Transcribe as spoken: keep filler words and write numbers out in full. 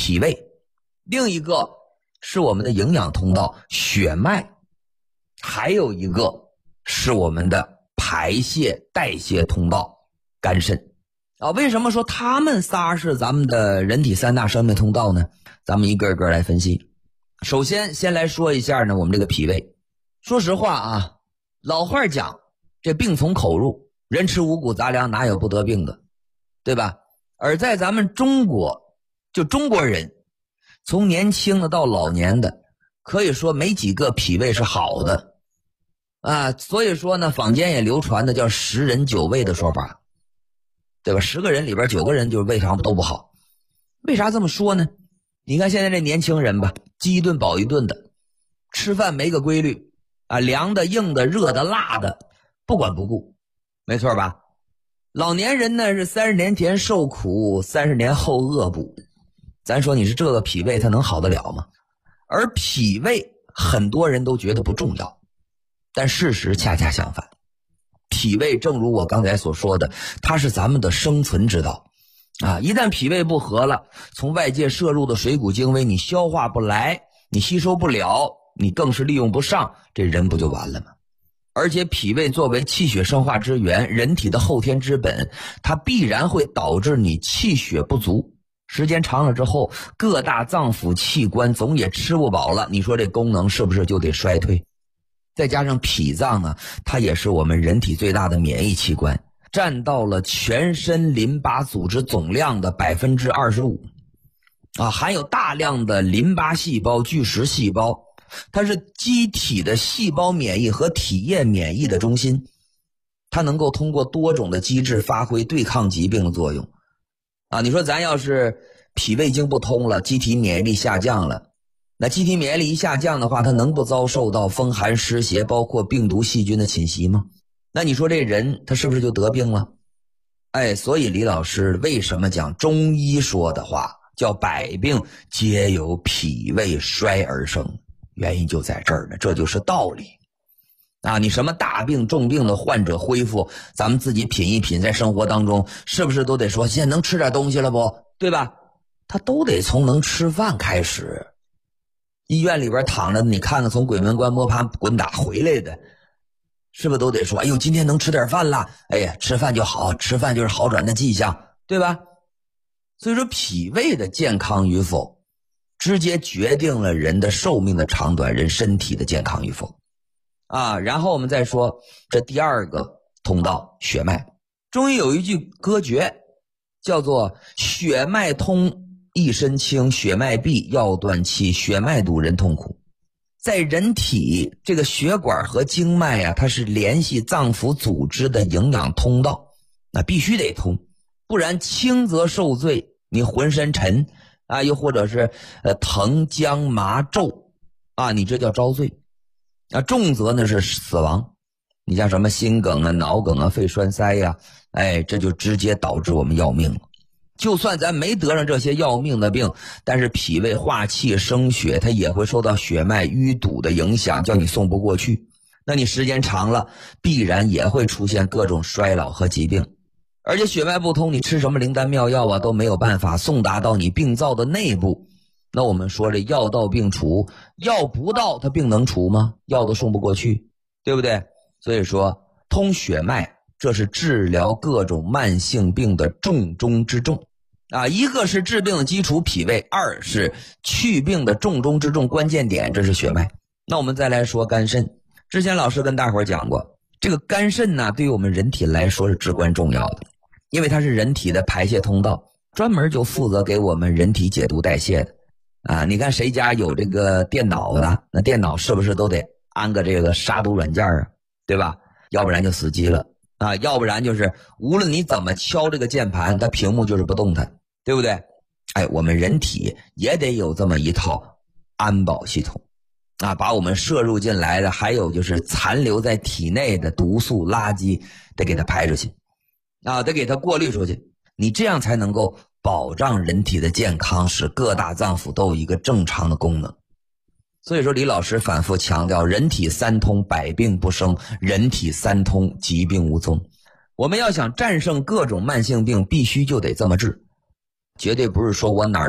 脾胃，另一个是我们的营养通道血脉，还有一个是我们的排泄代谢通道肝肾啊。为什么说他们仨是咱们的人体三大生命通道呢？咱们一个一个来分析。首先先来说一下呢我们这个脾胃。说实话啊，老话讲这病从口入，人吃五谷杂粮哪有不得病的，对吧？而在咱们中国，就中国人从年轻的到老年的，可以说没几个脾胃是好的啊。所以说呢，坊间也流传的叫十人九胃的说法，对吧？十个人里边九个人就是胃肠都不好。为啥这么说呢？你看现在这年轻人吧，饥一顿饱一顿的，吃饭没个规律啊，凉的硬的热的辣的不管不顾，没错吧？老年人呢是三十年前受苦，三十年后恶补。咱说你是这个脾胃它能好得了吗？而脾胃很多人都觉得不重要，但事实恰恰相反。脾胃正如我刚才所说的，它是咱们的生存之道啊！一旦脾胃不和了，从外界摄入的水谷精微你消化不来，你吸收不了，你更是利用不上，这人不就完了吗？而且脾胃作为气血生化之源，人体的后天之本，它必然会导致你气血不足，时间长了之后，各大脏腑器官总也吃不饱了，你说这功能是不是就得衰退？再加上脾脏啊，它也是我们人体最大的免疫器官，占到了全身淋巴组织总量的 百分之二十五 啊，含有大量的淋巴细胞、巨噬细胞，它是机体的细胞免疫和体液免疫的中心，它能够通过多种的机制发挥对抗疾病的作用啊。你说咱要是脾胃经不通了，机体免疫力下降了，那机体免疫力一下降的话，它能不遭受到风寒湿邪包括病毒细菌的侵袭吗？那你说这人他是不是就得病了？哎，所以李老师为什么讲中医说的话叫百病皆由脾胃衰而生，原因就在这儿呢，这就是道理啊！你什么大病重病的患者恢复，咱们自己品一品，在生活当中是不是都得说现在能吃点东西了不，对吧？他都得从能吃饭开始。医院里边躺着，你看看从鬼门关摸爬滚打回来的，是不是都得说哎呦今天能吃点饭了，哎呀吃饭就好，吃饭就是好转的迹象，对吧？所以说脾胃的健康与否直接决定了人的寿命的长短，人身体的健康与否啊。然后我们再说这第二个通道血脉。中医有一句歌诀叫做血脉通一身轻，血脉闭药断气，血脉堵人痛苦。在人体这个血管和经脉啊，它是联系脏腑组织的营养通道，那必须得通，不然轻则受罪，你浑身沉啊，又或者是呃疼僵麻皱啊，你这叫遭罪啊。重则呢是死亡，你像什么心梗啊、脑梗啊、肺栓塞呀、啊，哎，这就直接导致我们要命了。就算咱没得上这些要命的病，但是脾胃化气生血，它也会受到血脉淤堵的影响，叫你送不过去。那你时间长了，必然也会出现各种衰老和疾病。而且血脉不通，你吃什么灵丹妙药啊，都没有办法送达到你病灶的内部。那我们说这药到病除，药不到它病能除吗？药都送不过去，对不对？所以说通血脉，这是治疗各种慢性病的重中之重啊！一个是治病的基础脾胃，二是去病的重中之重关键点，这是血脉。那我们再来说肝肾。之前老师跟大伙儿讲过，这个肝肾呢，对于我们人体来说是至关重要的，因为它是人体的排泄通道，专门就负责给我们人体解毒代谢的啊。你看谁家有这个电脑的，那电脑是不是都得安个这个杀毒软件啊，对吧？要不然就死机了啊，要不然就是无论你怎么敲这个键盘，它屏幕就是不动弹，对不对？哎，我们人体也得有这么一套安保系统啊，把我们摄入进来的，还有就是残留在体内的毒素垃圾得给它排出去啊，得给它过滤出去，你这样才能够保障人体的健康，使各大脏腑都有一个正常的功能。所以说李老师反复强调，人体三通百病不生，人体三通疾病无踪。我们要想战胜各种慢性病，必须就得这么治，绝对不是说我哪儿